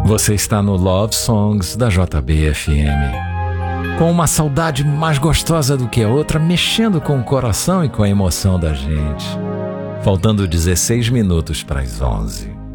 Você está no Love Songs da JB FM, com uma saudade mais gostosa do que a outra, mexendo com o coração e com a emoção da gente. Faltando 16 minutos para as 11.